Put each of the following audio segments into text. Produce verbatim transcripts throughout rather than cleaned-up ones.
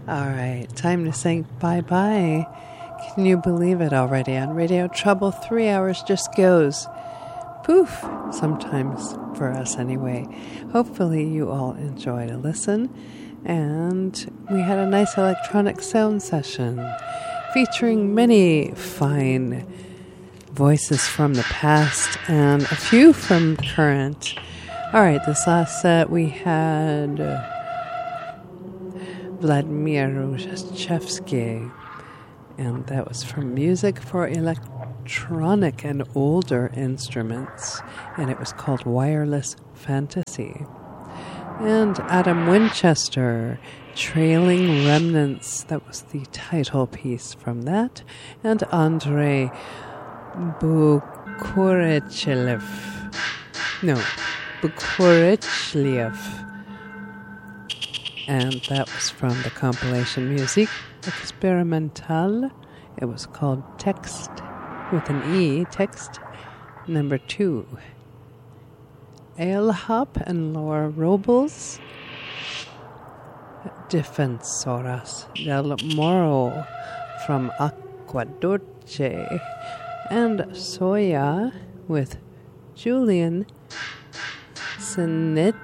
All right, time to say bye-bye. Can you believe it already? On Radio Trouble, three hours just goes poof, sometimes for us anyway. Hopefully you all enjoyed a listen. And we had a nice electronic sound session featuring many fine voices from the past and a few from the current. All right, this last set we had uh, Vladimir Rozhachevsky, and that was from Music for Electronic and Older Instruments, and it was called Wireless Fantasy. And Adam Winchester, Trailing Remnants, that was the title piece from that. And Andrei Bukurechlev, no, Bukurechlev, and that was from the compilation Musique Experimentale. It was called Text, with an E, Text number two. Alehop and Laura Robles, Defensoras del Moro from Aquadorce, and Soya with Julian Sinet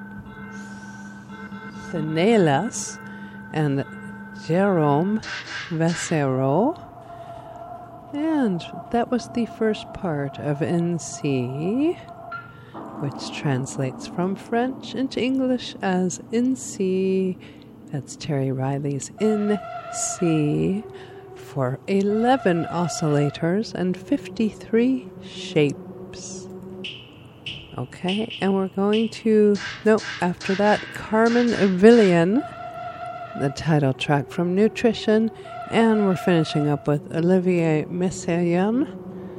Sinelas and Jerome Vesero. And that was the first part of N C, which translates from French into English as In C. That's Terry Riley's In C for eleven oscillators and fifty-three shapes. Okay, and we're going to, no, after that, Carmen Villian, the title track from Nutrition, and we're finishing up with Olivier Messiaen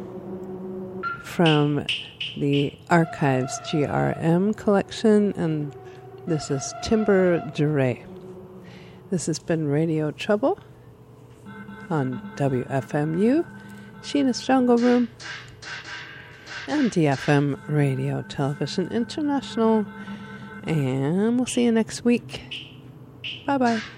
from the Archives G R M collection, and this is Timbre de Ray. This has been Radio Trouble on W F M U, Sheena's Jungle Room, and D F M Radio Television International, and we'll see you next week. Bye-bye.